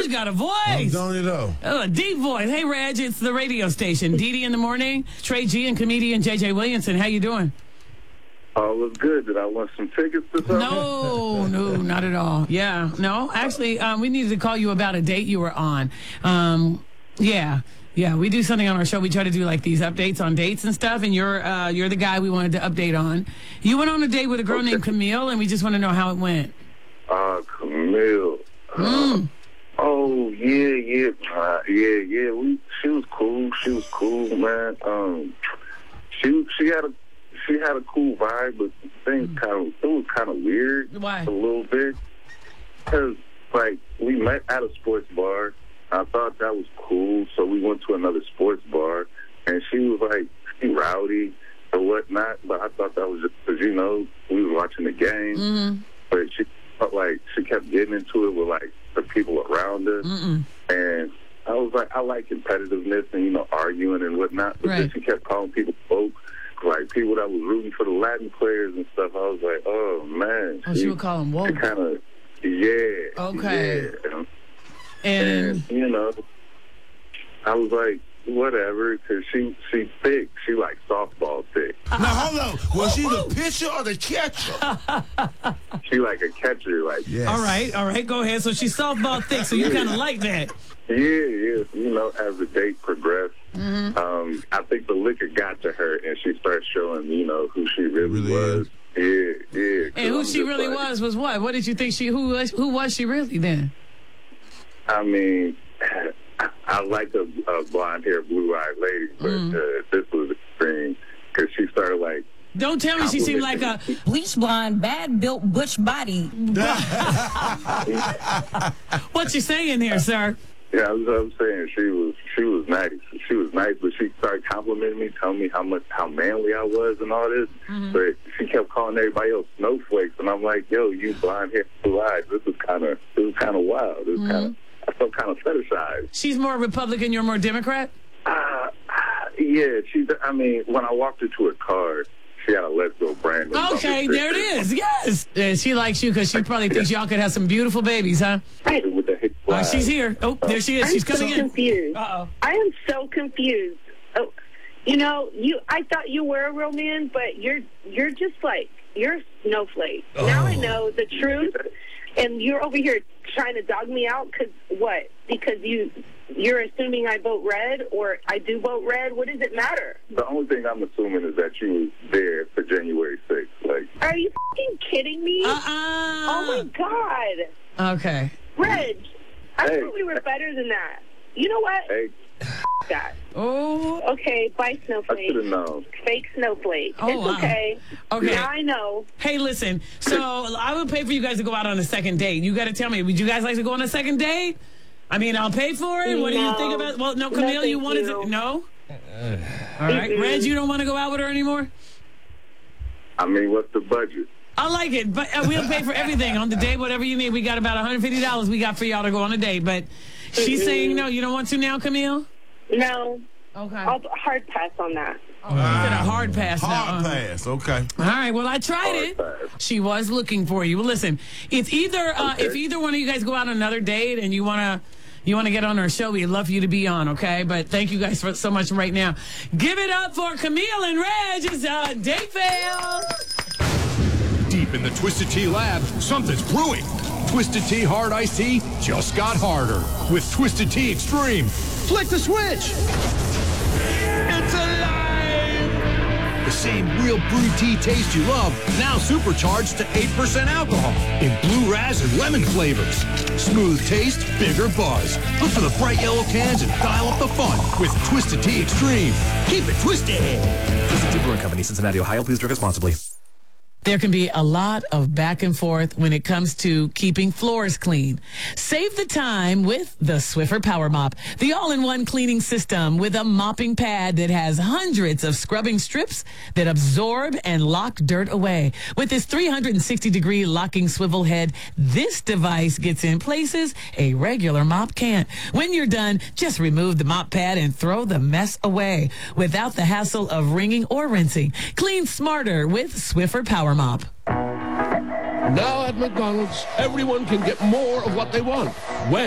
really got a voice. I'm telling you though. Oh, a deep voice. Hey, Reg, it's the radio station. Dee in the morning. Trey G and comedian JJ Williamson. How you doing? Oh, it was good. Did I want some tickets to something? No, not at all. Yeah, no. Actually, we needed to call you about a date you were on. Yeah, we do something on our show. We try to do like these updates on dates and stuff, and you're the guy we wanted to update on. You went on a date with a girl named Camille, and we just want to know how it went. Camille. Oh, yeah. She was cool, man. She had a cool vibe, but things it was kind of weird. Why? A little bit. Because, like, we met at a sports bar. I thought that was cool, so we went to another sports bar, and she was, like, rowdy or whatnot, but I thought that was just because, we were watching the game. Mm-hmm. But she felt like she kept getting into it with, like, the people around her. And I was like, I like competitiveness and, arguing and whatnot, but then she kept calling people folk. Like, people that was rooting for the Latin players and stuff, I was like, oh, man. Oh, she would call them woke. Kind of, yeah. Okay. Yeah. And I was like, whatever, because she thick. She like softball thick. Now, hold on. Was she the pitcher or the catcher? She like a catcher, like. Yes. All right. Go ahead. So she's softball thick, so you kind of like that. Yeah. As the date progressed, I think the liquor got to her, and she started showing, who she really was. Yeah. And who she really was what? What did you think who was she really then? I mean, I like a blonde-haired, blue-eyed lady, but this was extreme because she started like. Don't tell me she seemed like a bleach blonde, bad-built, butch body. What you saying here, sir? Yeah, I'm saying she was nice. She was nice, but she started complimenting me, telling me how manly I was and all this. But she kept calling everybody else snowflakes, and I'm like, yo, you blonde-haired, blue-eyed. It was kind of wild. It was I felt kind of fetishized. She's more Republican, you're more Democrat? Yeah, when I walked into her car, she had a Let's Go Brandon. Okay, there it is. Yes. And she likes you because she probably thinks y'all could have some beautiful babies, huh? Right. With the she's here. Oh, there she is. She's coming in. Confused. Uh-oh. I am so confused. Oh, I thought you were a real man, but you're just like, you're a snowflake. Oh. Now I know the truth. And you're over here trying to dog me out because what? Because you're assuming I vote red or I do vote red? What does it matter? The only thing I'm assuming is that you was there for January 6th. Like, are you fucking kidding me? Oh, my God. Okay. Reg, I thought we were better than that. You know what? Hey. That. Oh. Okay, bye, snowflake. I should have known. Fake snowflake. Oh, it's okay. Okay. Now I know. Hey, listen. So I will pay for you guys to go out on a second date. You got to tell me, would you guys like to go on a second date? I mean, I'll pay for it. What do you think about it? Well, no, Camille, you wanted to. No? All right. Reg, you don't want to go out with her anymore? I mean, what's the budget? I like it, but we'll pay for everything on the date, whatever you need. We got about $150 we got for y'all to go on a date, but she's saying no. You don't want to now, Camille? No. Okay. I'll hard pass on that. Oh, you said a hard pass now. Hard pass, okay. All right, well, I tried it. She was looking for you. Well, listen, it's either if either one of you guys go out on another date and you want to get on our show, we'd love for you to be on, okay? But thank you guys so much right now. Give it up for Camille and Reg. It's date fail. Deep in the Twisted Tea lab, something's brewing. Twisted Tea Hard Iced Tea just got harder with Twisted Tea Extreme. Flick the switch. It's alive! The same real brewed tea taste you love, now supercharged to 8% alcohol in blue raz and lemon flavors. Smooth taste, bigger buzz. Look for the bright yellow cans and dial up the fun with Twisted Tea Extreme. Keep it twisted. Twisted Tea Brewing Company, Cincinnati, Ohio. Please drink responsibly. There can be a lot of back and forth when it comes to keeping floors clean. Save the time with the Swiffer Power Mop, the all-in-one cleaning system with a mopping pad that has hundreds of scrubbing strips that absorb and lock dirt away. With this 360-degree locking swivel head, this device gets in places a regular mop can't. When you're done, just remove the mop pad and throw the mess away without the hassle of wringing or rinsing. Clean smarter with Swiffer Power Mop. Now at McDonald's, everyone can get more of what they want when